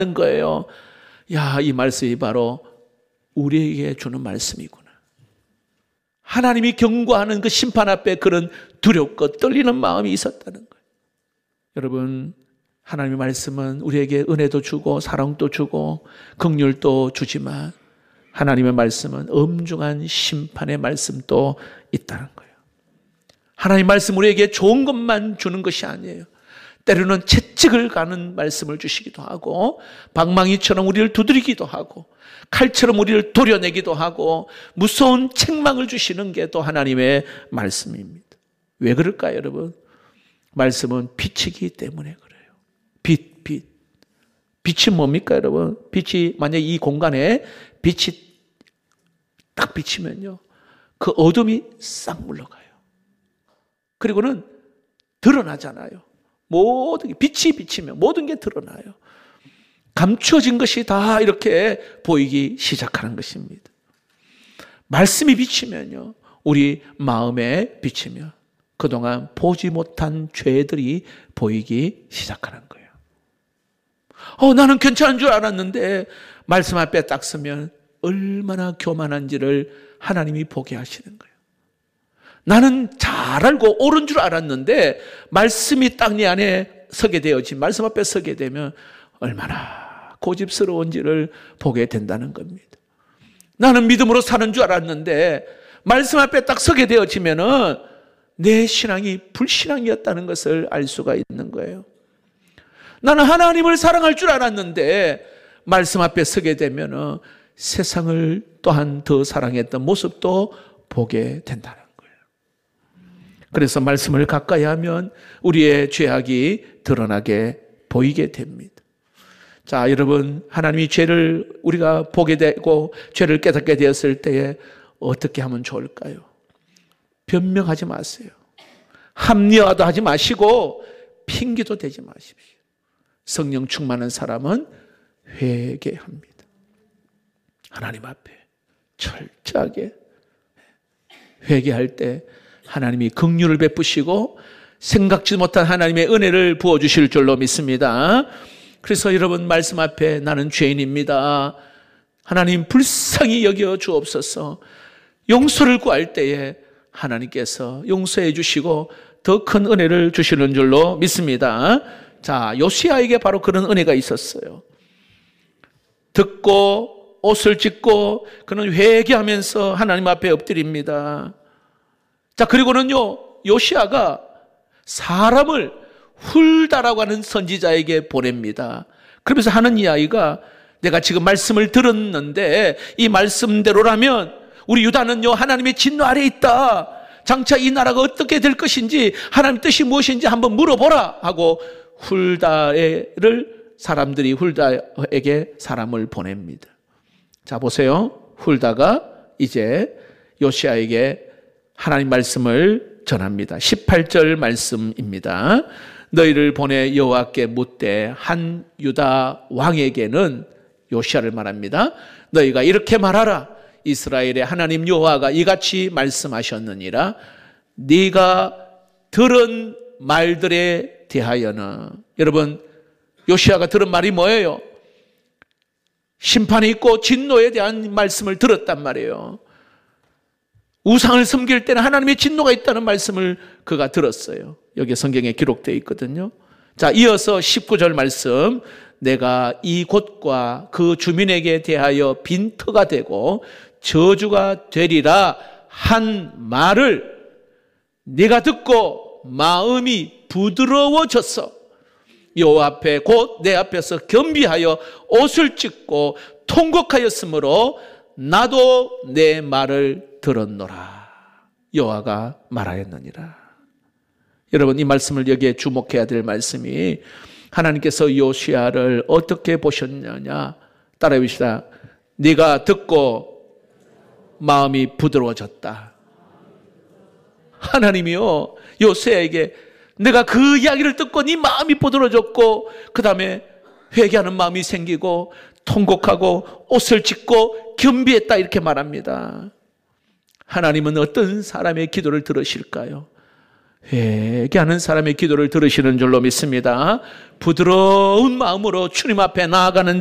거예요. 야, 이 말씀이 바로 우리에게 주는 말씀이구나. 하나님이 경고하는 그 심판 앞에 그런 두렵고 떨리는 마음이 있었다는 거예요. 여러분, 하나님의 말씀은 우리에게 은혜도 주고 사랑도 주고 긍휼도 주지만 하나님의 말씀은 엄중한 심판의 말씀도 있다는 거예요. 하나님의 말씀 우리에게 좋은 것만 주는 것이 아니에요. 때로는 채찍을 가는 말씀을 주시기도 하고 방망이처럼 우리를 두드리기도 하고 칼처럼 우리를 도려내기도 하고 무서운 책망을 주시는 게 또 하나님의 말씀입니다. 왜 그럴까요, 여러분? 말씀은 빛이기 때문에 그래요. 빛. 빛이 뭡니까, 여러분? 빛이 만약 이 공간에 빛이 딱 비치면요, 그 어둠이 싹 물러가요. 그리고는 드러나잖아요. 모든 게 빛이 비치면 모든 게 드러나요. 감추어진 것이 다 이렇게 보이기 시작하는 것입니다. 말씀이 비치면요, 우리 마음에 비치면 그동안 보지 못한 죄들이 보이기 시작하는 거예요. 나는 괜찮은 줄 알았는데 말씀 앞에 딱 서면 얼마나 교만한지를 하나님이 보게 하시는 거예요. 나는 잘 알고 옳은 줄 알았는데 말씀이 딱 내 안에 서게 되어지 말씀 앞에 서게 되면 얼마나 고집스러운지를 보게 된다는 겁니다. 나는 믿음으로 사는 줄 알았는데 말씀 앞에 딱 서게 되어지면은 내 신앙이 불신앙이었다는 것을 알 수가 있는 거예요. 나는 하나님을 사랑할 줄 알았는데 말씀 앞에 서게 되면은 세상을 또한 더 사랑했던 모습도 보게 된다는 거예요. 그래서 말씀을 가까이 하면 우리의 죄악이 드러나게 보이게 됩니다. 자, 여러분, 하나님이 죄를 우리가 보게 되고 죄를 깨닫게 되었을 때에 어떻게 하면 좋을까요? 변명하지 마세요. 합리화도 하지 마시고 핑계도 대지 마십시오. 성령 충만한 사람은 회개합니다. 하나님 앞에 철저하게 회개할 때 하나님이 긍휼을 베푸시고 생각지 못한 하나님의 은혜를 부어주실 줄로 믿습니다. 그래서 여러분, 말씀 앞에 나는 죄인입니다. 하나님 불쌍히 여겨 주옵소서. 용서를 구할 때에 하나님께서 용서해 주시고 더 큰 은혜를 주시는 줄로 믿습니다. 자, 요시야에게 바로 그런 은혜가 있었어요. 듣고 옷을 찢고 그는 회개하면서 하나님 앞에 엎드립니다. 자, 그리고는요, 요시야가 사람을 훌다라고 하는 선지자에게 보냅니다. 그러면서 하는 이야기가 내가 지금 말씀을 들었는데 이 말씀대로라면 우리 유다는요, 하나님의 진노 아래에 있다. 장차 이 나라가 어떻게 될 것인지 하나님 뜻이 무엇인지 한번 물어보라 하고 사람들이 훌다에게 사람을 보냅니다. 자, 보세요. 훌다가 이제 요시야에게 하나님 말씀을 전합니다. 18절 말씀입니다. 너희를 보내 여호와께 묻되 한 유다 왕에게는, 요시야를 말합니다, 너희가 이렇게 말하라. 이스라엘의 하나님 여호와가 이같이 말씀하셨느니라. 네가 들은 말들에 대하여는, 여러분, 요시야가 들은 말이 뭐예요? 심판이 있고 진노에 대한 말씀을 들었단 말이에요. 우상을 섬길 때는 하나님의 진노가 있다는 말씀을 그가 들었어요. 여기 성경에 기록되어 있거든요. 자, 이어서 19절 말씀, 내가 이 곳과 그 주민에게 대하여 빈터가 되고 저주가 되리라 한 말을 네가 듣고 마음이 부드러워졌어. 여호와 앞에 곧 내 앞에서 겸비하여 옷을 찢고 통곡하였으므로 나도 내 말을 들었노라. 여호와가 말하였느니라. 여러분, 이 말씀을 여기에 주목해야 될 말씀이, 하나님께서 요시야를 어떻게 보셨느냐, 따라해 봅시다. 네가 듣고 마음이 부드러워졌다. 하나님이요, 요시야에게 내가 그 이야기를 듣고 네 마음이 부드러워졌고 그 다음에 회개하는 마음이 생기고 통곡하고 옷을 찢고 겸비했다, 이렇게 말합니다. 하나님은 어떤 사람의 기도를 들으실까요? 회개하는 사람의 기도를 들으시는 줄로 믿습니다. 부드러운 마음으로 주님 앞에 나아가는